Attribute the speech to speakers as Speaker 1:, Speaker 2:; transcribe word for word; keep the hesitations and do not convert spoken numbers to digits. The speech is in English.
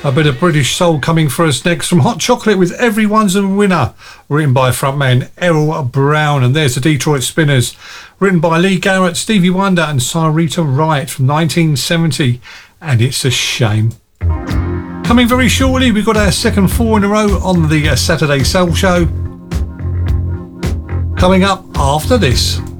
Speaker 1: A bit of British soul coming for us next from Hot Chocolate with Everyone's a Winner, written by frontman Errol Brown. And there's the Detroit Spinners, written by Lee Garrett, Stevie Wonder and Sarita Wright from nineteen seventy. And it's a shame. Coming very shortly, we've got our second four in a row on the Saturday Soul Show. Coming up after this.